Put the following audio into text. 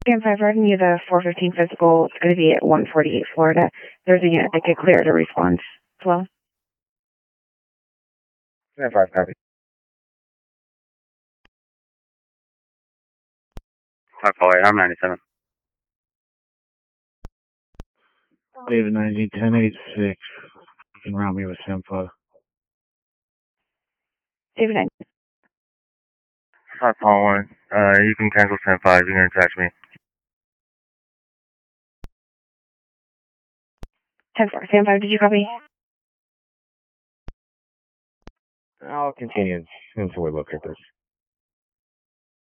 Scan 5 Garden, you have a 415 physical. It's going to be at 148 Florida. There's a unit that could clear to respond as well. Scan 5, copy. 548, I'm 97. David 90, 1086. You can round me with Simpa. David 9. 541, you can cancel 10-5, you're going to catch me. 10-4. Scan 5, did you copy? I'll continue until we look at this.